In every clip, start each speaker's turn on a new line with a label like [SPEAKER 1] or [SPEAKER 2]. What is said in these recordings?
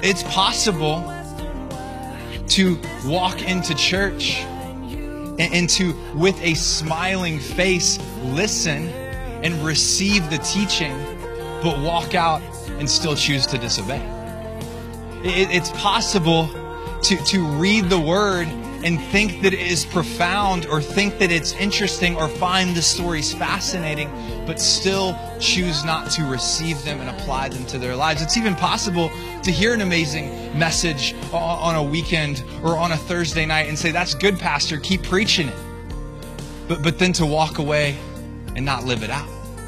[SPEAKER 1] It's possible to walk into church and to, with a smiling face, listen and receive the teaching, but walk out and still choose to disobey. It's possible to read the word and think that it is profound or think that it's interesting or find the stories fascinating, but still choose not to receive them and apply them to their lives. It's even possible to hear an amazing message on a weekend or on a Thursday night and say, "That's good, Pastor, keep preaching it." But then to walk away and not live it out.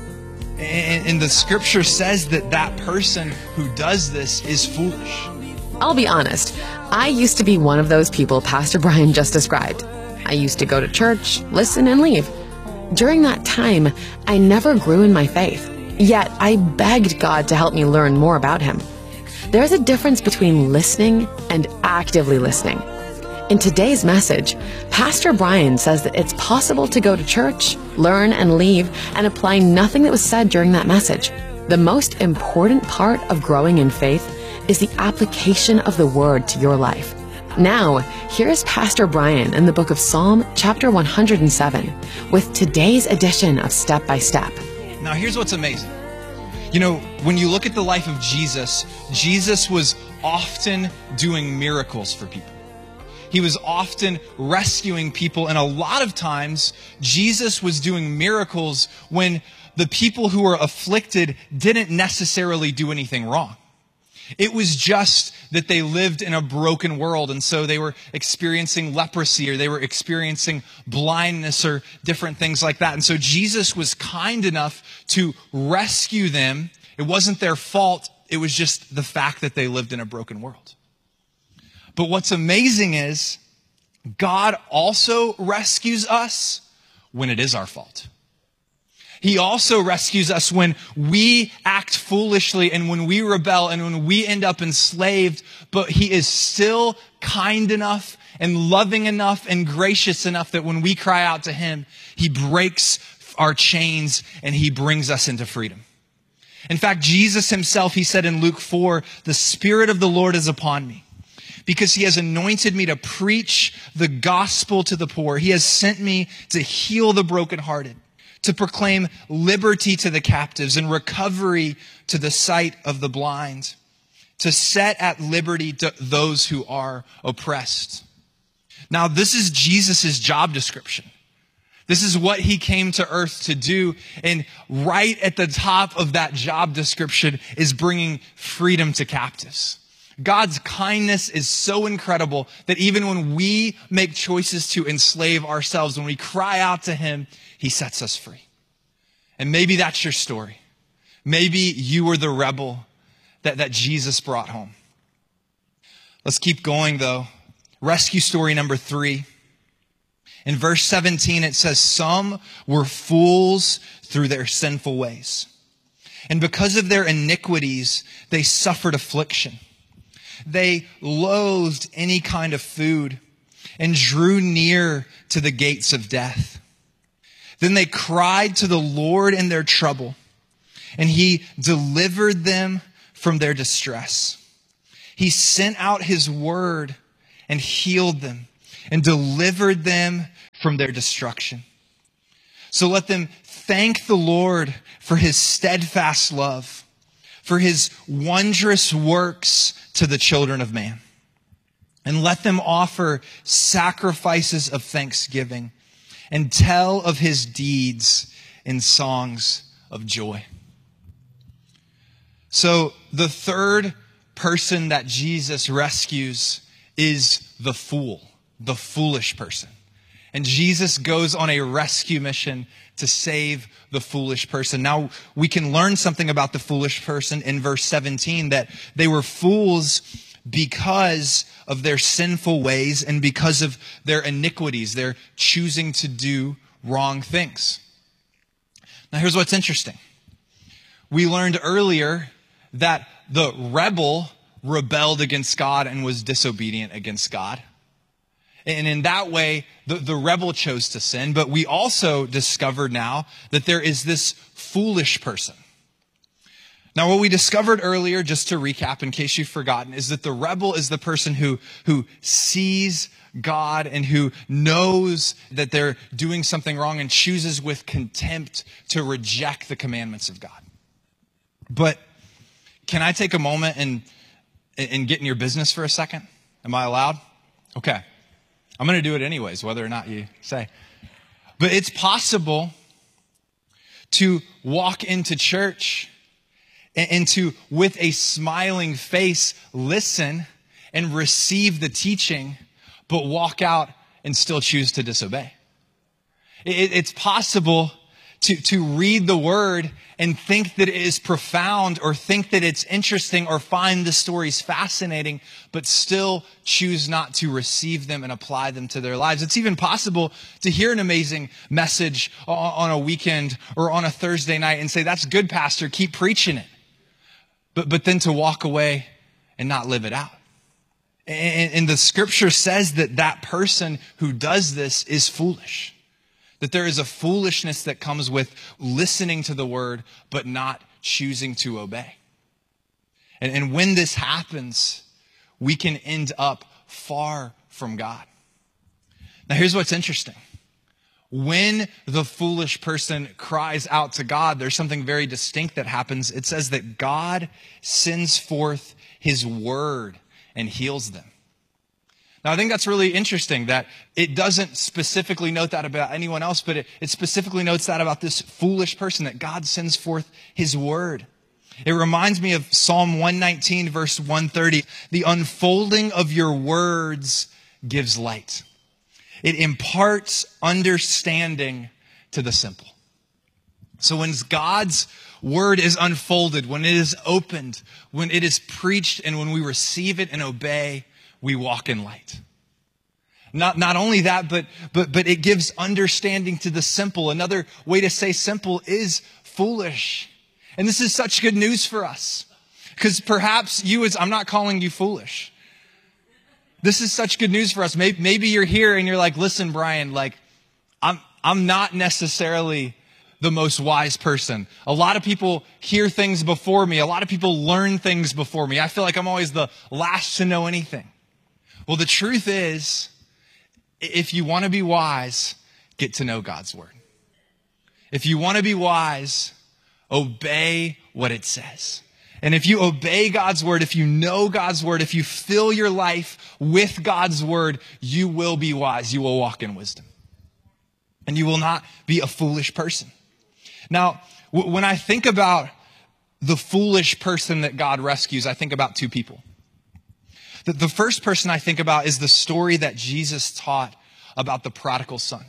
[SPEAKER 1] And the scripture says that that person who does this is foolish.
[SPEAKER 2] I'll be honest, I used to be one of those people Pastor Brian just described. I used to go to church, listen, and leave. During that time, I never grew in my faith, yet I begged God to help me learn more about Him. There's a difference between listening and actively listening. In today's message, Pastor Brian says that it's possible to go to church, learn, and leave, and apply nothing that was said during that message. The most important part of growing in faith is the application of the word to your life. Now, here's Pastor Brian in the book of Psalm, chapter 107, with today's edition of Step by Step.
[SPEAKER 1] Now, here's what's amazing. You know, when you look at the life of Jesus, Jesus was often doing miracles for people. He was often rescuing people, and a lot of times, Jesus was doing miracles when the people who were afflicted didn't necessarily do anything wrong. It was just that they lived in a broken world, and so they were experiencing leprosy, or they were experiencing blindness, or different things like that. And so Jesus was kind enough to rescue them. It wasn't their fault. It was just the fact that they lived in a broken world. But what's amazing is God also rescues us when it is our fault. He also rescues us when we act foolishly and when we rebel and when we end up enslaved, but He is still kind enough and loving enough and gracious enough that when we cry out to Him, He breaks our chains and He brings us into freedom. In fact, Jesus Himself, He said in Luke 4, "The Spirit of the Lord is upon me, because He has anointed me to preach the gospel to the poor. He has sent me to heal the brokenhearted, to proclaim liberty to the captives and recovery to the sight of the blind, to set at liberty those who are oppressed." Now, this is Jesus' job description. This is what He came to earth to do. And right at the top of that job description is bringing freedom to captives. God's kindness is so incredible that even when we make choices to enslave ourselves, when we cry out to Him, He sets us free. And maybe that's your story. Maybe you were the rebel that Jesus brought home. Let's keep going though. Rescue story number 3. In verse 17, it says, "Some were fools through their sinful ways, and because of their iniquities, they suffered affliction. They loathed any kind of food and drew near to the gates of death. Then they cried to the Lord in their trouble, and He delivered them from their distress. He sent out His word and healed them and delivered them from their destruction. So let them thank the Lord for His steadfast love, for His wondrous works to the children of man. And let them offer sacrifices of thanksgiving and tell of His deeds in songs of joy." So the third person that Jesus rescues is the fool, the foolish person. And Jesus goes on a rescue mission to save the foolish person. Now, we can learn something about the foolish person in verse 17, that they were fools because of their sinful ways and because of their iniquities. They're choosing to do wrong things. Now, here's what's interesting. We learned earlier that the rebel rebelled against God and was disobedient against God. And in that way, the rebel chose to sin. But we also discovered now that there is this foolish person. Now, what we discovered earlier, just to recap in case you've forgotten, is that the rebel is the person who sees God and who knows that they're doing something wrong and chooses with contempt to reject the commandments of God. But can I take a moment and get in your business for a second? Am I allowed? Okay. I'm going to do it anyways, whether or not you say. But it's possible to walk into church and to, with a smiling face, listen and receive the teaching, but walk out and still choose to disobey. It's possible to read the word and think that it is profound or think that it's interesting or find the stories fascinating, but still choose not to receive them and apply them to their lives. It's even possible to hear an amazing message on a weekend or on a Thursday night and say, "That's good, Pastor, keep preaching it." But then to walk away and not live it out. And the scripture says that person who does this is foolish. That there is a foolishness that comes with listening to the word, but not choosing to obey. And when this happens, we can end up far from God. Now here's what's interesting. When the foolish person cries out to God, there's something very distinct that happens. It says that God sends forth his word and heals them. Now, I think that's really interesting that it doesn't specifically note that about anyone else, but it specifically notes that about this foolish person, that God sends forth his word. It reminds me of Psalm 119, verse 130. The unfolding of your words gives light. It imparts understanding to the simple. So when God's word is unfolded, when it is opened, when it is preached, and when we receive it and obey, we walk in light. Not only that, but it gives understanding to the simple. Another way to say simple is foolish. And this is such good news for us. Because perhaps I'm not calling you foolish. This is such good news for us. Maybe you're here and you're like, "Listen, Brian, like, I'm not necessarily the most wise person. A lot of people hear things before me. A lot of people learn things before me. I feel like I'm always the last to know anything." Well, the truth is, if you want to be wise, get to know God's word. If you want to be wise, obey what it says. And if you obey God's word, if you know God's word, if you fill your life with God's word, you will be wise. You will walk in wisdom. And you will not be a foolish person. Now, when I think about the foolish person that God rescues, I think about two people. The first person I think about is the story that Jesus taught about the prodigal son.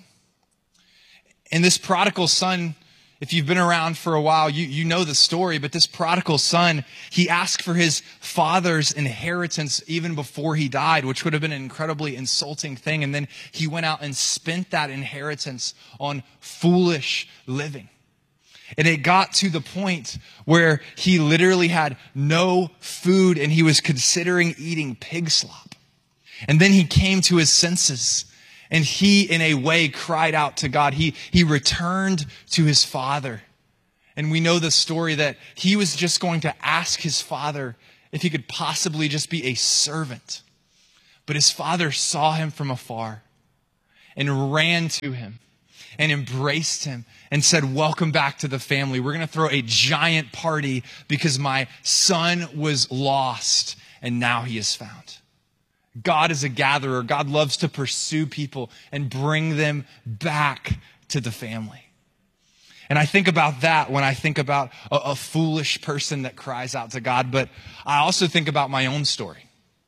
[SPEAKER 1] And this prodigal son, if you've been around for a while, you know the story, but this prodigal son, he asked for his father's inheritance even before he died, which would have been an incredibly insulting thing. And then he went out and spent that inheritance on foolish living. And it got to the point where he literally had no food and he was considering eating pig slop. And then he came to his senses and he, in a way, cried out to God. He returned to his father. And we know the story that he was just going to ask his father if he could possibly just be a servant. But his father saw him from afar and ran to him and embraced him and said, "Welcome back to the family. We're going to throw a giant party because my son was lost and now he is found." God is a gatherer. God loves to pursue people and bring them back to the family. And I think about that when I think about a foolish person that cries out to God. But I also think about my own story.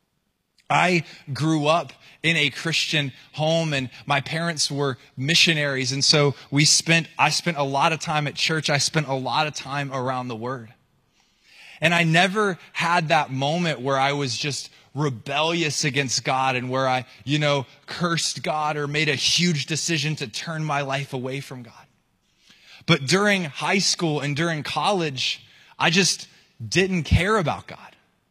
[SPEAKER 1] I grew up in a Christian home and my parents were missionaries. And so I spent a lot of time at church. I spent a lot of time around the word. And I never had that moment where I was just rebellious against God and where I, cursed God or made a huge decision to turn my life away from God. But during high school and during college, I just didn't care about God.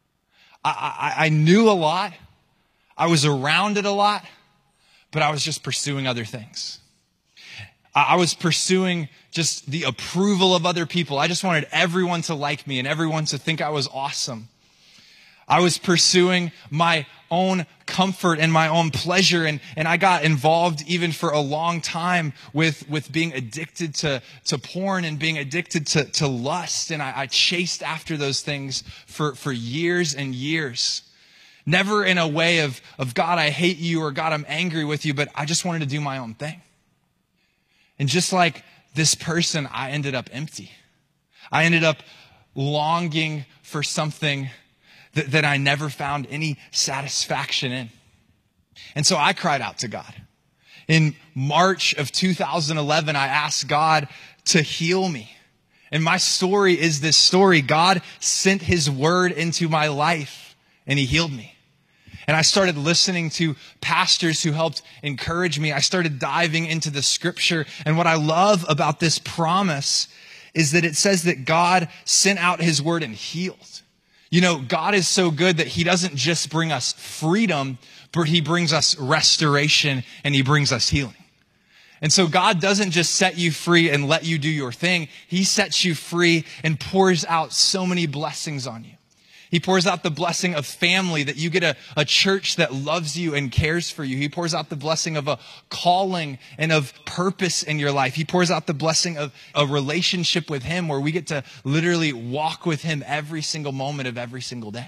[SPEAKER 1] I knew a lot. I was around it a lot, but I was just pursuing other things. I was pursuing just the approval of other people. I just wanted everyone to like me and everyone to think I was awesome. I was pursuing my own comfort and my own pleasure. And I got involved even for a long time with being addicted to porn and being addicted to lust. And I chased after those things for years and years. Never in a way of God, I hate you, or God, I'm angry with you, but I just wanted to do my own thing. And just like this person, I ended up empty. I ended up longing for something that I never found any satisfaction in. And so I cried out to God. In March of 2011, I asked God to heal me. And my story is this story. God sent his word into my life and he healed me. And I started listening to pastors who helped encourage me. I started diving into the scripture. And what I love about this promise is that it says that God sent out his word and healed. You know, God is so good that he doesn't just bring us freedom, but he brings us restoration and he brings us healing. And so God doesn't just set you free and let you do your thing. He sets you free and pours out so many blessings on you. He pours out the blessing of family, that you get a church that loves you and cares for you. He pours out the blessing of a calling and of purpose in your life. He pours out the blessing of a relationship with him where we get to literally walk with him every single moment of every single day.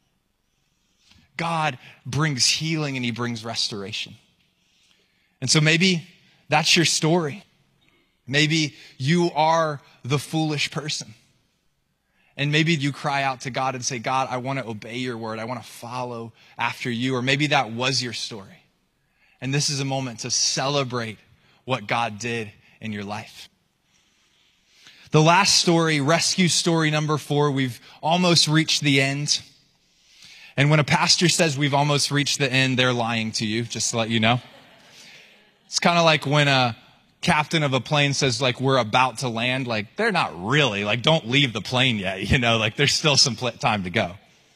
[SPEAKER 1] God brings healing and he brings restoration. And so maybe that's your story. Maybe you are the foolish person. And maybe you cry out to God and say, God, I want to obey your word. I want to follow after you. Or maybe that was your story. And this is a moment to celebrate what God did in your life. The last story, rescue story number 4, we've almost reached the end. And when a pastor says we've almost reached the end, they're lying to you, just to let you know. It's kind of like when a captain of a plane says, like, we're about to land. Like, they're not really. Like, don't leave the plane yet. You know, like, there's still some time to go.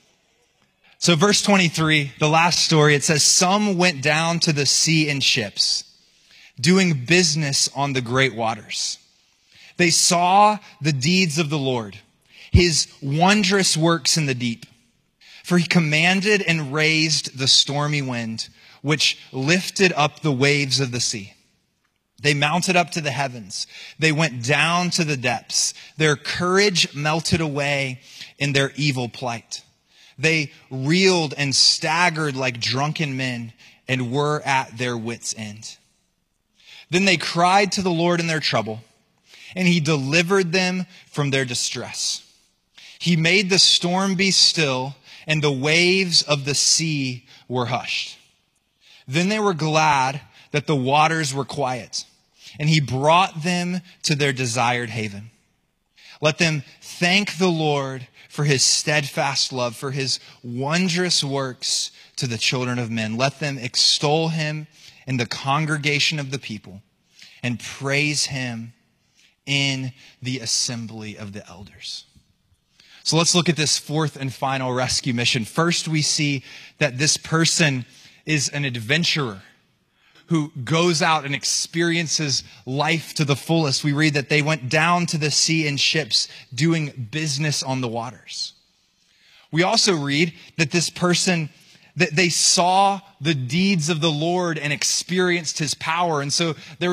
[SPEAKER 1] So verse 23, the last story, it says, some went down to the sea in ships, doing business on the great waters. They saw the deeds of the Lord, his wondrous works in the deep. For he commanded and raised the stormy wind, which lifted up the waves of the sea. They mounted up to the heavens. They went down to the depths. Their courage melted away in their evil plight. They reeled and staggered like drunken men and were at their wits' end. Then they cried to the Lord in their trouble, and he delivered them from their distress. He made the storm be still, and the waves of the sea were hushed. Then they were glad that the waters were quiet, and he brought them to their desired haven. Let them thank the Lord for his steadfast love, for his wondrous works to the children of men. Let them extol him in the congregation of the people and praise him in the assembly of the elders. So let's look at this fourth and final rescue mission. First, we see that this person is an adventurer who goes out and experiences life to the fullest. We read that they went down to the sea in ships, doing business on the waters. We also read that this person, that they saw the deeds of the Lord and experienced his power. And so there